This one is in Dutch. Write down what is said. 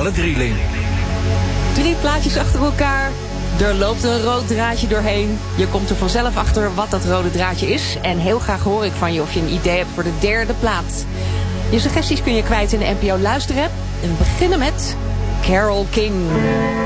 muzikale drieling. 3 plaatjes achter elkaar. Er loopt een rood draadje doorheen. Je komt er vanzelf achter wat dat rode draadje is. En heel graag hoor ik van je of je een idee hebt voor de derde plaat. Je suggesties kun je kwijt in de NPO Luisterapp. En we beginnen met Carole King.